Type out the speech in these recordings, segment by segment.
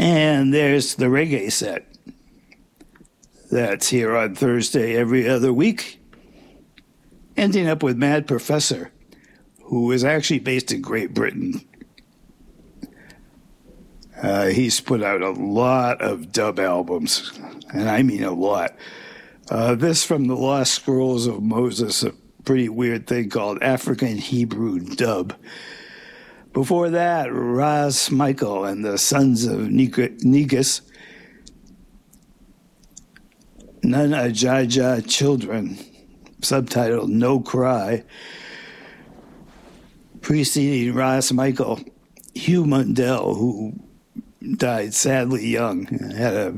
And there's the reggae set. That's here on Thursday every other week. Ending up with Mad Professor, who is actually based in Great Britain. He's put out a lot of dub albums, and I mean a lot. This from the Lost Scrolls of Moses, a pretty weird thing called African Hebrew Dub. Before that, Ras Michael and the Sons of Negus, None Ajaja Children, subtitled No Cry. Preceding Ras Michael, Hugh Mundell, who died sadly young, had a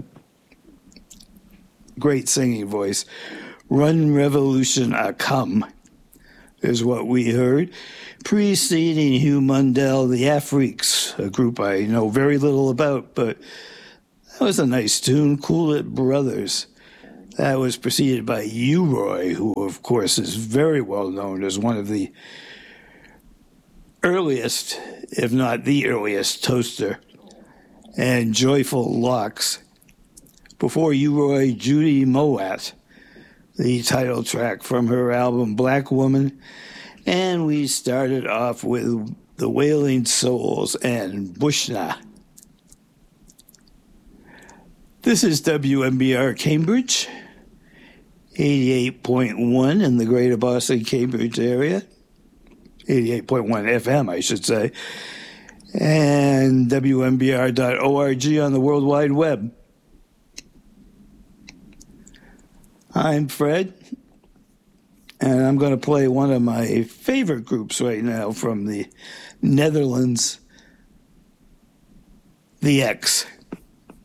great singing voice. Run Revolution A Come is what we heard. Preceding Hugh Mundell, the Afriques, a group I know very little about, but that was a nice tune. Cool It Brothers. That was preceded by U-Roy, who of course is very well known as one of the earliest, if not the earliest, toaster, and Joyful Locks. Before U-Roy, Judy Mowat, the title track from her album Black Woman. And we started off with the Wailing Souls and Bushna. This is WMBR Cambridge, 88.1 in the greater Boston, Cambridge area. 88.1 FM, I should say. And WMBR.org on the World Wide Web. I'm Fred, and I'm going to play one of my favorite groups right now from the Netherlands, The X.